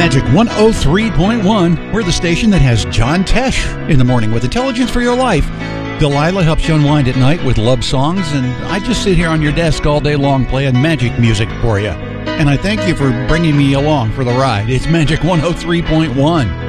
Magic 103.1. We're the station that has John Tesh in the morning with Intelligence for Your Life. Delilah helps you unwind at night with love songs, and I just sit here on your desk all day long playing magic music for you. And I thank you for bringing me along for the ride. It's Magic 103.1.